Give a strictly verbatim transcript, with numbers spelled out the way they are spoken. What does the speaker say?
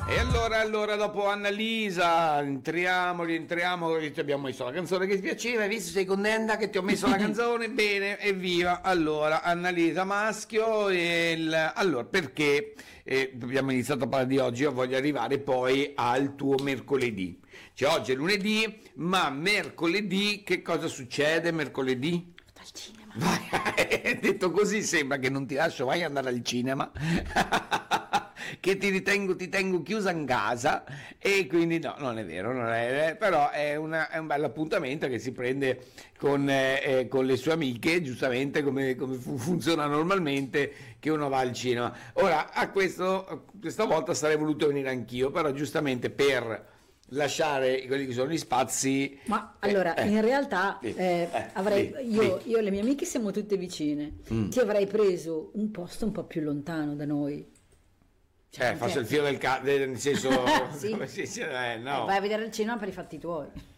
E allora, allora, dopo Annalisa, entriamo, rientriamo, ti abbiamo messo la canzone che ti piaceva, hai visto, sei contenta che ti ho messo la canzone? Bene, evviva. Allora, Annalisa maschio, e il... allora, perché eh, abbiamo iniziato a parlare di oggi, io voglio arrivare poi al tuo mercoledì. Cioè, oggi è lunedì, ma mercoledì, che cosa succede mercoledì? Al cinema. Vai, detto così sembra che non ti lascio mai andare al cinema. Che ti ritengo, ti tengo chiusa in casa, e quindi no, non è vero, non è, però è, una, è un bel appuntamento che si prende con, eh, con le sue amiche, giustamente come, come funziona normalmente, che uno va al cinema. Ora, a questo, questa volta sarei voluto venire anch'io, però giustamente per lasciare quelli che sono gli spazi. Ma allora, eh, in realtà eh, eh, eh, avrei, eh, io, eh. io e le mie amiche siamo tutte vicine, mm. ti avrei preso un posto un po' più lontano da noi. Eh, faccio il filo del ca- nel senso sì. sì, sì, eh, no. eh, vai a vedere il cinema per i fatti tuoi.